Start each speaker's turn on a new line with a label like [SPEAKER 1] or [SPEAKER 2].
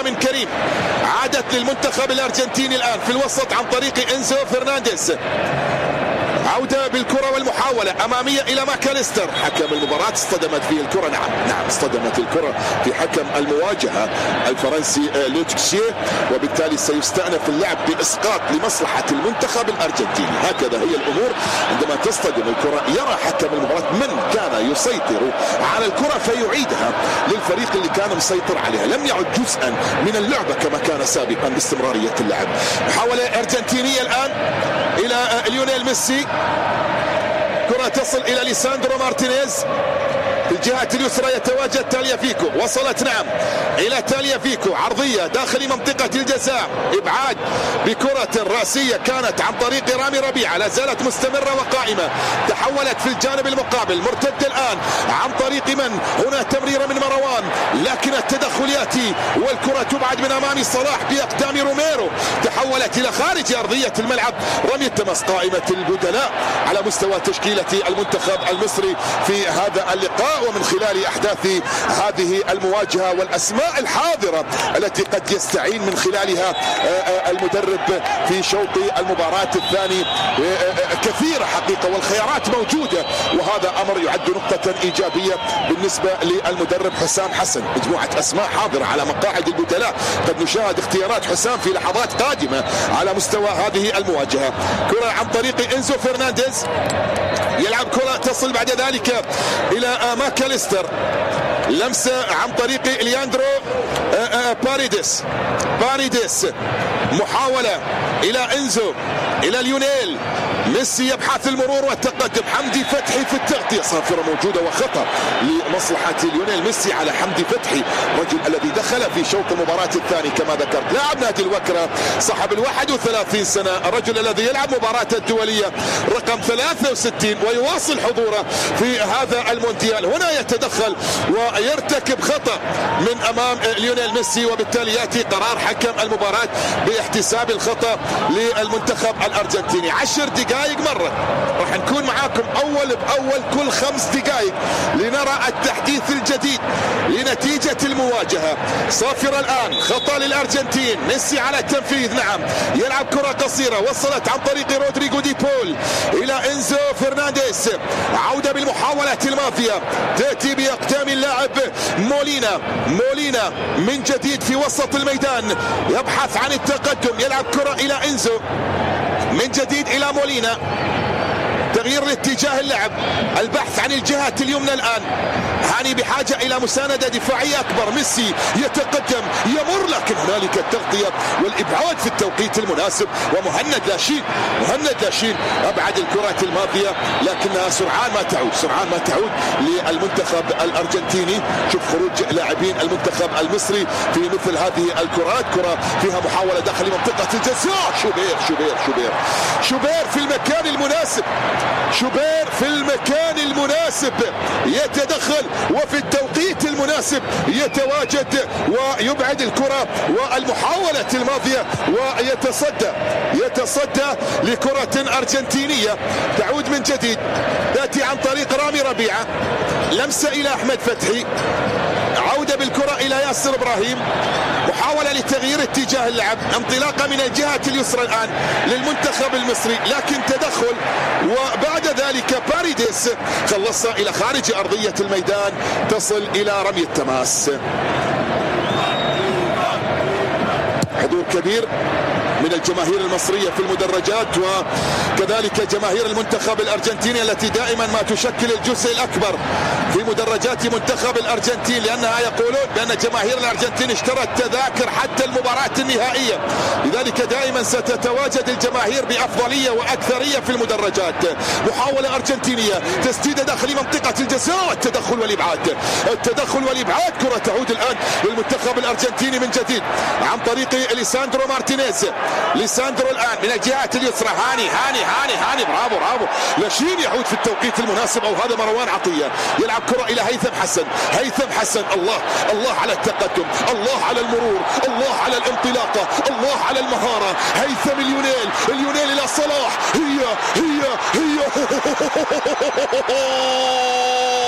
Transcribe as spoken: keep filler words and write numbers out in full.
[SPEAKER 1] من كريم، عادت للمنتخب الأرجنتيني الآن في الوسط عن طريق إنزو فرنانديز. عودة بالكرة والمحاولة أمامية إلى ماكاليستر. حكم المباراة اصطدمت فيه الكرة. نعم نعم اصطدمت الكرة في حكم المواجهة الفرنسي لوتشيه، وبالتالي سيستأنف اللعب بإسقاط لمصلحة المنتخب الأرجنتيني. هكذا هي الأمور عندما تصطدم الكرة. يرى حكم المباراة من كان يسيطر على الكرة فيعيدها للفريق اللي كان مسيطر عليها. لم يعد جزءا من اللعبة كما كان سابقا باستمرارية اللعب. محاولة أرجنتينية الآن إلى ليونيل ميسي. كرة تصل إلى ليساندرو مارتينيز في الجهة اليسرى، يتواجد تاليافيكو. وصلت نعم إلى تاليافيكو، عرضية داخل منطقة الجزاء، إبعاد بكرة رأسية كانت عن طريق رامي ربيعة، لا زالت مستمرة وقائمة. تحولت في الجانب المقابل، مرتد الآن عن طريق من؟ هنا تمريرة من مروان، لكن التدخل يأتي والكرة تبعد من أمام صلاح بأقدام روميرو. تحولت إلى خارج أرضية الملعب. رمي التماس قائمة البدلاء على مستوى تشكيلة المنتخب المصري في هذا اللقاء، ومن خلال أحداث هذه المواجهة والأسماء الحاضرة التي قد يستعين من خلالها المدرب في شوط المباراة الثاني كثيرة حقيقة، والخيارات موجودة، وهذا أمر يعد نقطة إيجابية بالنسبة للمدرب حسام حسن. مجموعة أسماء حاضرة على مقاعد البدلاء، قد نشاهد اختيارات حسام في لحظات قادمة على مستوى هذه المواجهة. كرة عن طريق إنزو فرنانديز، يلعب كرة تصل بعد ذلك إلى ماكاليستر. لمسة عن طريق لياندرو باريديس. باريديس محاولة إلى إنزو، إلى ليونيل ميسي يبحث المرور والتقدم. حمدي فتحي في التغطية، صافرة موجودة وخطأ لمصلحة ليونيل ميسي على حمدي فتحي، الرجل الذي دخل في شوط المباراة الثاني كما ذكرت، لاعب نادي الوكرة صاحب الواحد وثلاثين سنة، الرجل الذي يلعب مباراة الدولية رقم ثلاثة وستين ويواصل حضوره في هذا المونديال. هنا يتدخل ويرتكب خطأ من أمام ليونيل ميسي، وبالتالي يأتي قرار حكم المباراة باحتساب الخطأ للمنتخب الأرجنتيني. عشر دقائق مرة راح نكون معاكم أول بأول كل خمس دقائق لنرى التحديث الجديد لنتيجة المواجهة. صافرة الآن، خطأ للأرجنتين، ميسي على التنفيذ. نعم يلعب كرة قصيرة، وصلت عن طريق رودريغو دي بول إلى إنزو فرنانديز. عودة بالمحاولة الماضية تأتي بأقدام اللاعب مولينا. مولينا من جديد في وسط الميدان يبحث عن التقدم، يلعب كرة إلى إنزو من جديد إلى مولينا. تغيير لاتجاه اللعب، البحث عن الجهة اليمنى الآن. هاني بحاجة إلى مساندة دفاعية أكبر. ميسي يتقدم يمر، لكن هنالك التغطية والإبعاد في التوقيت المناسب، ومهند لاشين مهند لاشين أبعد الكرة الماضية، لكنها سرعان ما تعود سرعان ما تعود للمنتخب الأرجنتيني. شوف خروج لاعبين المنتخب المصري في مثل هذه الكرات. كرة فيها محاولة داخل منطقة الجزاء. شوبير شوبير شوبير شوبير في المكان المناسب. شوبير في المكان المناسب يتدخل، وفي التوقيت المناسب يتواجد ويبعد الكرة والمحاولة الماضية، ويتصدى يتصدى لكرة أرجنتينية تعود من جديد. تأتي عن طريق رامي ربيعة، لمسة إلى أحمد فتحي، عودة بالكرة إلى ياسر إبراهيم. محاولة لتغيير اتجاه اللعب، انطلاقة من الجهة اليسرى الآن للمنتخب المصري، لكن تدخل، وبعد ذلك باريديس خلصها إلى خارج أرضية الميدان، تصل إلى رمي التماس. حضور كبير من الجماهير المصرية في المدرجات، وكذلك جماهير المنتخب الأرجنتيني التي دائما ما تشكل الجزء الأكبر في مدرجات منتخب الأرجنتين، لأنها يقولون بأن جماهير الأرجنتين اشترت تذاكر حتى المباراة النهائية، لذلك دائما ستتواجد الجماهير بأفضلية وأكثرية في المدرجات. محاولة أرجنتينية، تسديدة داخل منطقة الجزاء، التدخل والإبعاد التدخل والإبعاد كرة تعود الآن للمنتخب الأرجنتيني من جديد عن طريق ليساندرو مارتينيز. ليساندرو الآن من الجهة اليسرى، هاني هاني هاني هاني برافو برافو لاشين يعود في التوقيت المناسب، أو هذا مروان عطية. يلعب كرة إلى هيثم حسن. هيثم حسن، الله الله على التقدم، الله على المرور، الله على الانطلاقة، الله على المهارة. هيثم اليونيل اليونيل إلى صلاح، هي هي هي